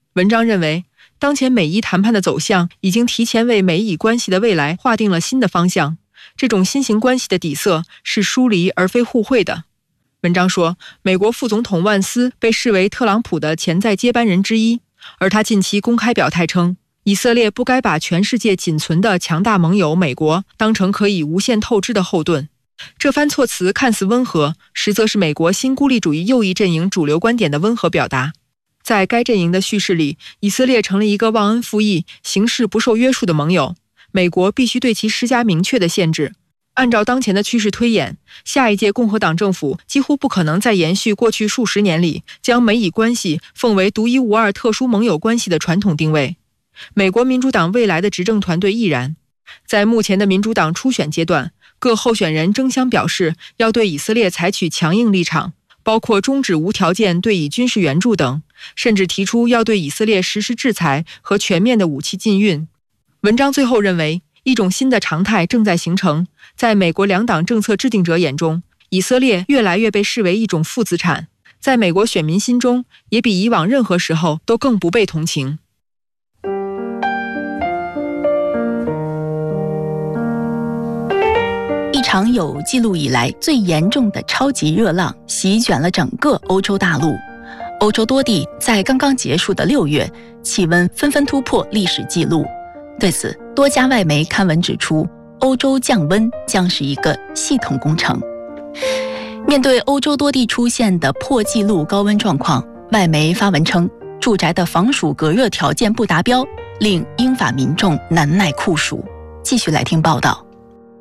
文章认为，当前美伊谈判的走向已经提前为美以关系的未来划定了新的方向，这种新型关系的底色是疏离而非互惠的。文章说，美国副总统万斯被视为特朗普的潜在接班人之一，而他近期公开表态称，以色列不该把全世界仅存的强大盟友美国当成可以无限透支的后盾。这番措辞看似温和，实则是美国新孤立主义右翼阵营主流观点的温和表达。在该阵营的叙事里，以色列成了一个忘恩负义、行事不受约束的盟友，美国必须对其施加明确的限制。按照当前的趋势推演，下一届共和党政府几乎不可能再延续过去数十年里将美以关系奉为独一无二特殊盟友关系的传统定位。美国民主党未来的执政团队亦然。在目前的民主党初选阶段，各候选人争相表示要对以色列采取强硬立场，包括终止无条件对以军事援助等，甚至提出要对以色列实施制裁和全面的武器禁运。文章最后认为，一种新的常态正在形成，在美国两党政策制定者眼中，以色列越来越被视为一种负资产，在美国选民心中也比以往任何时候都更不被同情。 一场有记录以来最严重的超级热浪席卷了整个欧洲大陆。欧洲多地在刚刚结束的6月，气温纷纷突破历史记录。对此，多家外媒刊文指出，欧洲降温将是一个系统工程。面对欧洲多地出现的破纪录高温状况，外媒发文称，住宅的防暑隔热条件不达标，令英法民众难耐酷暑。继续来听报道。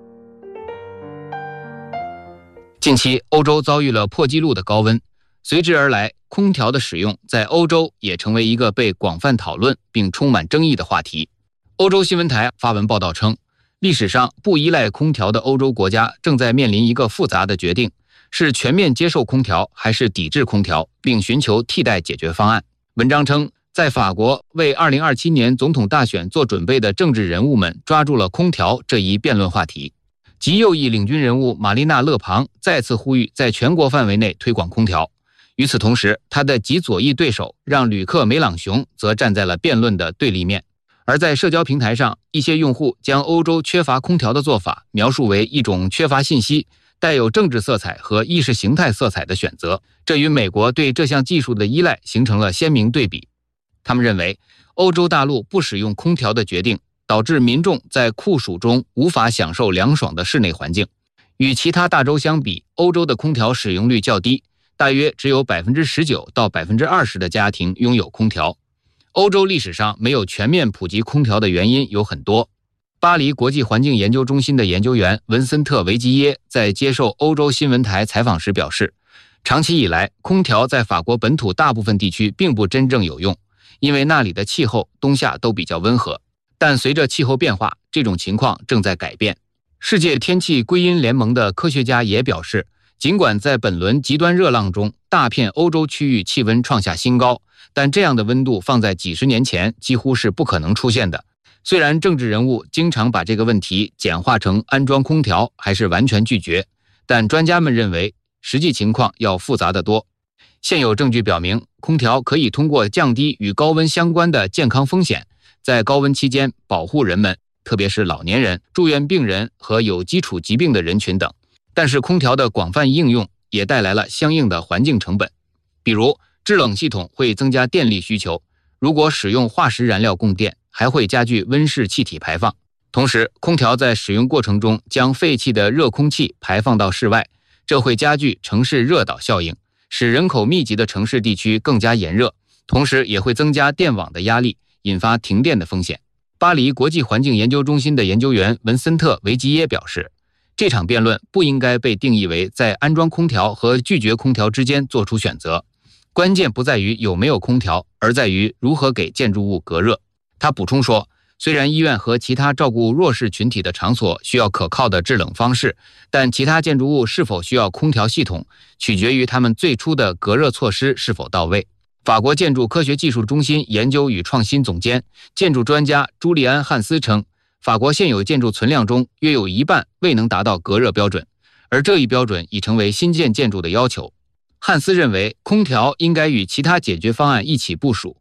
近期，欧洲遭遇了破纪录的高温，随之而来，空调的使用在欧洲也成为一个被广泛讨论并充满争议的话题。欧洲新闻台发文报道称，历史上不依赖空调的欧洲国家正在面临一个复杂的决定，是全面接受空调还是抵制空调，并寻求替代解决方案。文章称，在法国为2027年总统大选做准备的政治人物们抓住了空调这一辩论话题。极右翼领军人物玛丽娜·勒庞再次呼吁在全国范围内推广空调。与此同时，他的极左翼对手让·吕克·梅朗雄则站在了辩论的对立面。而在社交平台上，一些用户将欧洲缺乏空调的做法描述为一种缺乏信息、带有政治色彩和意识形态色彩的选择，这与美国对这项技术的依赖形成了鲜明对比。他们认为，欧洲大陆不使用空调的决定导致民众在酷暑中无法享受凉爽的室内环境。与其他大洲相比，欧洲的空调使用率较低，大约只有 19% 到 20% 的家庭拥有空调。欧洲历史上没有全面普及空调的原因有很多。巴黎国际环境研究中心的研究员文森特·维吉耶在接受欧洲新闻台采访时表示，长期以来，空调在法国本土大部分地区并不真正有用，因为那里的气候冬夏都比较温和。但随着气候变化，这种情况正在改变。世界天气归因联盟的科学家也表示，尽管在本轮极端热浪中，大片欧洲区域气温创下新高，但这样的温度放在几十年前几乎是不可能出现的。虽然政治人物经常把这个问题简化成安装空调还是完全拒绝，但专家们认为实际情况要复杂得多。现有证据表明，空调可以通过降低与高温相关的健康风险，在高温期间保护人们，特别是老年人、住院病人和有基础疾病的人群等。但是空调的广泛应用也带来了相应的环境成本，比如制冷系统会增加电力需求，如果使用化石燃料供电，还会加剧温室气体排放。同时，空调在使用过程中将废弃的热空气排放到室外，这会加剧城市热岛效应，使人口密集的城市地区更加炎热，同时也会增加电网的压力，引发停电的风险。巴黎国际环境研究中心的研究员文森特·维吉耶表示，这场辩论不应该被定义为在安装空调和拒绝空调之间做出选择，关键不在于有没有空调，而在于如何给建筑物隔热。他补充说，虽然医院和其他照顾弱势群体的场所需要可靠的制冷方式，但其他建筑物是否需要空调系统，取决于他们最初的隔热措施是否到位。法国建筑科学技术中心研究与创新总监、建筑专家朱利安·汉斯称，法国现有建筑存量中约有一半未能达到隔热标准，而这一标准已成为新建建筑的要求。汉斯认为，空调应该与其他解决方案一起部署，